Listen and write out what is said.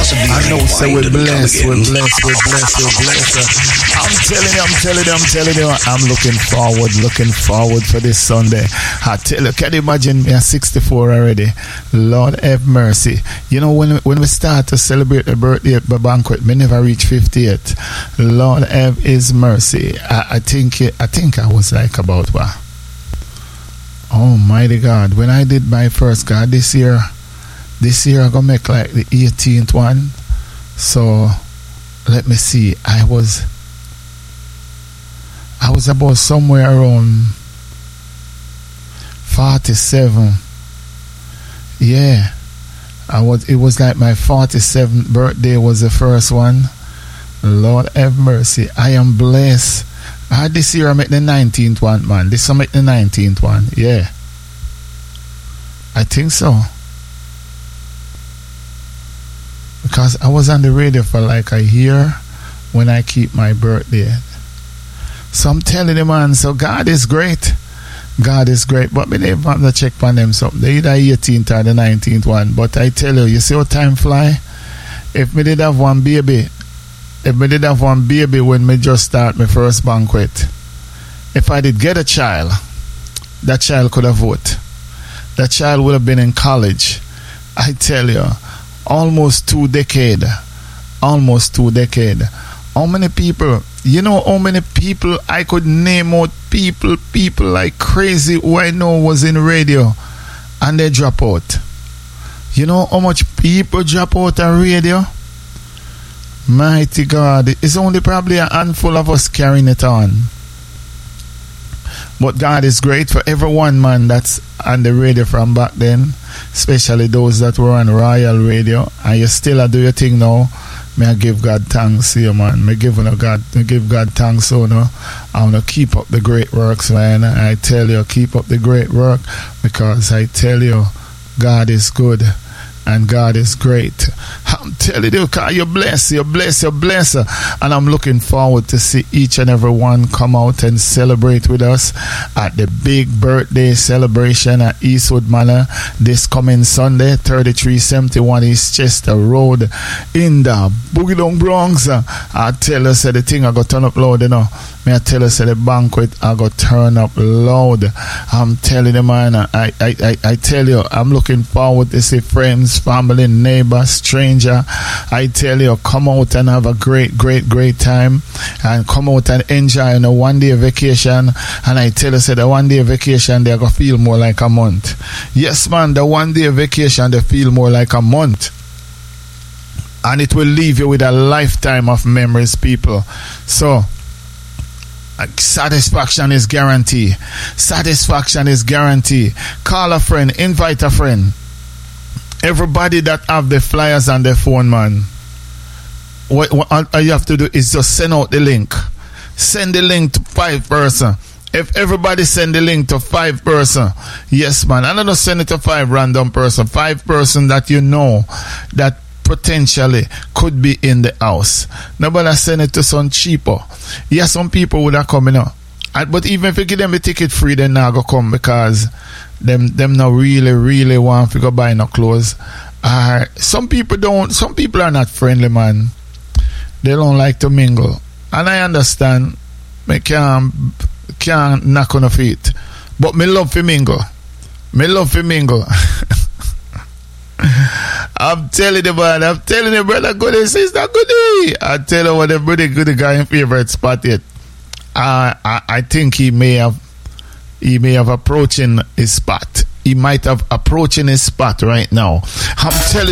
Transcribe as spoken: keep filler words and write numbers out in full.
possibly I know, say we're rewind and come blessed, again. we're blessed, we're blessed, we're blessed. I'm telling you, I'm telling you, I'm telling you, I'm looking forward, looking forward for this Sunday. I tell you, can you imagine me at sixty-four already? Lord have mercy. You know, when when we start to celebrate the birthday at the banquet, we never reach fifty-eight. Lord have His mercy. I, I think I think I was like about what? Oh mighty God! When I did my first God this year, this year I'm gonna make like the eighteenth one. So let me see. I was I was about somewhere around forty-seven. Yeah, I was. It was like my forty-seventh birthday was the first one. Lord have mercy. I am blessed. Ah, this year I make the nineteenth one, man. This I make the nineteenth one. Yeah, I think so. Because I was on the radio for like a year when I keep my birthday. So I'm telling you, man, so God is great. God is great. But me never have to check on them something. They either eighteenth or the nineteenth one. But I tell you, you see how time fly? If me did have one baby, if me did have one baby when me just start my first banquet, if I did get a child, that child could have voted. That child would have been in college. I tell you, almost two decades. Almost two decades. How many people, you know how many people I could name out people, people like crazy who I know was in radio and they drop out. You know how much people drop out on radio? Mighty God, it's only probably a handful of us carrying it on. But God is great for everyone, man, that's on the radio from back then, especially those that were on Royal Radio, and you still a do your thing now. May I give God thanks to you, man. May give no God, may give God thanks, so no. I want to keep up the great works, man. I tell you, keep up the great work, because I tell you, God is good. And God is great. I'm telling you, because you're blessed, you're blessed, you're blessed. And I'm looking forward to see each and every one come out and celebrate with us at the big birthday celebration at Eastwood Manor this coming Sunday, thirty-three seventy-one East Chester Road in the Boogie Down Bronx. I tell you, say the thing I got turn up loud, you know. May I tell you, say the banquet I got turn up loud. I'm telling you, man, I, I, I, I tell you, I'm looking forward to see friends, family, neighbor, stranger. I tell you, come out and have a great, great, great time, and come out and enjoy in a one day vacation. And I tell you, say the one day vacation they're gonna feel more like a month. Yes, man, the one day vacation they feel more like a month, and it will leave you with a lifetime of memories, people. So satisfaction is guaranteed. Satisfaction is guaranteed. Call a friend, invite a friend. Everybody that have the flyers on their phone, man, what, what all you have to do is just send out the link. Send the link to five person. If everybody send the link to five person, yes, man, and don't send it to five random person. Five person that you know that potentially could be in the house. Nobody send it to some cheaper. Yes, some people would have come, you know. And, but even if you give them the ticket free, then now go come, because them them not really really want to go buy no clothes. Uh, some people don't. Some people are not friendly, man. They don't like to mingle, and I understand. Me can't can't knock on the feet, but me love to mingle. Me love to mingle. I'm telling you, man. I'm telling you, brother. Good sister, good. I tell you what, the brother good guy in favorite spot yet. Uh, I I think he may have he may have approaching his spot. He might have approaching his spot right now. I'm telling